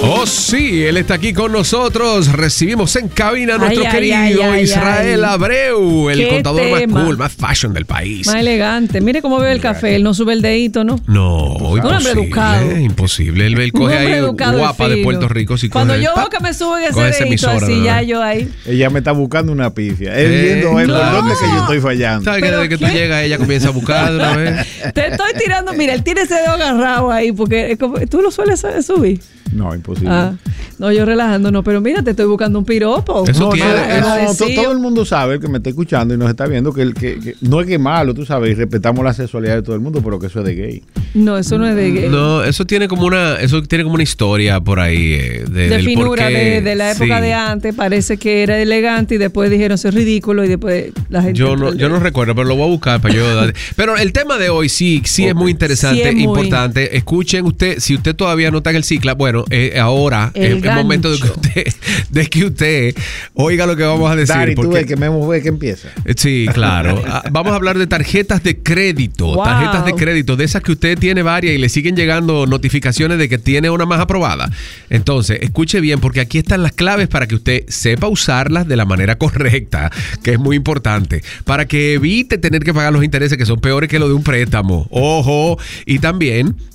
Oh, sí, él está aquí con nosotros. Recibimos en cabina a nuestro querido Israel Abreu, el contador más cool, más fashion del país. Más elegante. Mire cómo bebe el café. Él no sube el dedito, ¿no? No, un hombre educado. Imposible. Él coge ahí guapa de Puerto Rico. Si cuando yo veo que me suben ese dedito así, ya yo ahí. Ella me está buscando una pifia. Él viendo por dónde que yo estoy fallando. ¿Sabes que desde que tú llegas ella comienza a buscar de una vez? Te estoy tirando. Mira, él tiene ese dedo agarrado ahí porque tú lo sueles subir. No, imposible. No, yo relajando, no, pero mira, te estoy buscando un piropo. Eso todo el mundo sabe, el que me está escuchando y nos está viendo, que no es que es malo, tú sabes, y respetamos la sexualidad de todo el mundo, pero que eso es de gay. No, eso no es de gay. No, eso tiene como una historia por ahí de finura de la época de antes. Parece que era elegante y después dijeron eso es ridículo y después la gente. Yo no recuerdo, pero lo voy a buscar para yo. Pero el tema de hoy sí es muy interesante, importante. Escuchen usted, si usted todavía no está en el ciclo, bueno, ahora es el momento de que usted oiga lo que vamos a decir. Dari, tú ves que Memo ve que empieza. Sí, claro. Vamos a hablar de tarjetas de crédito. Wow. Tarjetas de crédito, de esas que usted tiene varias y le siguen llegando notificaciones de que tiene una más aprobada. Entonces, escuche bien, porque aquí están las claves para que usted sepa usarlas de la manera correcta, que es muy importante, para que evite tener que pagar los intereses que son peores que lo de un préstamo. Ojo. Y también